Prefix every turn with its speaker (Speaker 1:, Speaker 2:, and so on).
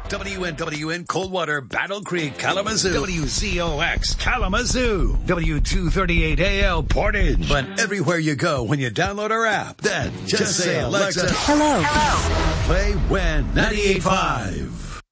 Speaker 1: WNWN Coldwater, Battle Creek, Kalamazoo. WZOX Kalamazoo. W238AL Portage. But everywhere you go when you download our app, then just say, Alexa,
Speaker 2: Hello.
Speaker 1: play WIN 98.5.